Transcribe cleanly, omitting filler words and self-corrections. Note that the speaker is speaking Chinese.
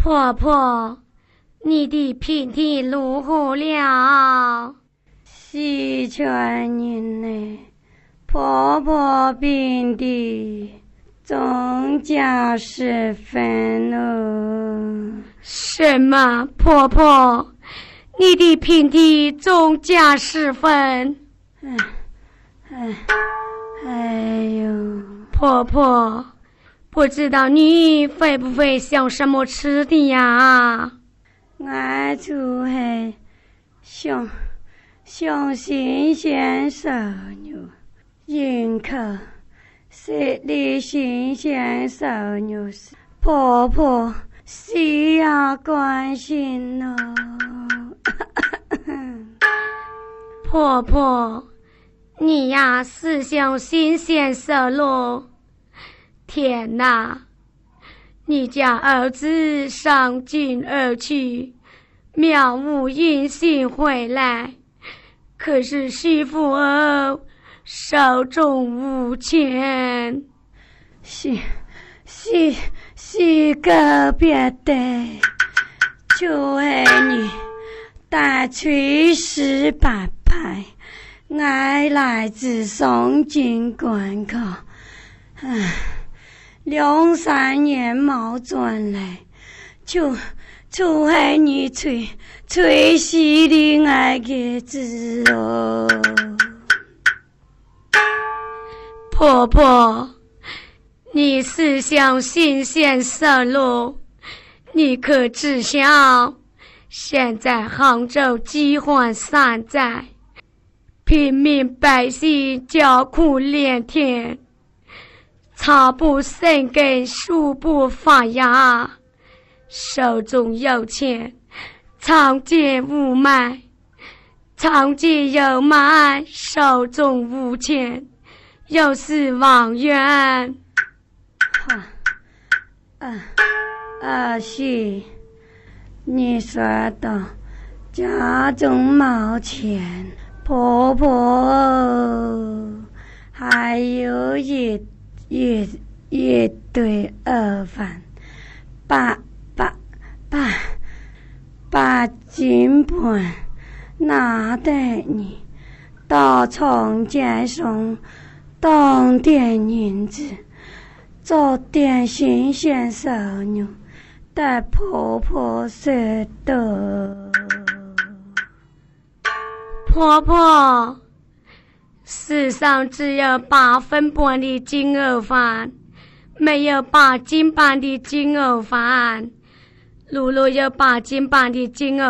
婆婆，你的平地如何了？ 四川人呢？婆婆病的中加10分了。 什么？婆婆，你的平地中加10分？ 哎呦， 婆婆，不知道你会不会想什么吃的呀？ 我就是想新鲜瘦肉，人口食里新鲜瘦肉，婆婆需要关心咯。 婆婆，你呀是想新鲜瘦肉？天哪！你家儿子上京而去，渺无音信回来，可是媳妇儿手中无钱。 是个别的，就是你带随时摆拍，我来自上京观考，2-3年冇转来，就是你吹死的爱个子哦。 婆婆，你是想新鲜瘦肉？你可知晓，现在杭州饥荒3灾，平民百姓叫苦连天，草不生根，树不发芽，手中有钱，藏进无买，藏进有买，手中无钱，有失望远。 是你说的，家中没钱，婆婆还有一堆儿饭，把金盆拿给你，到长街上当点银子，做点新鲜瘦肉，带婆婆吃的。 婆婆，世上只有8分半的金鹅饭，没有8斤半的金鹅饭。如果有8斤半的金鹅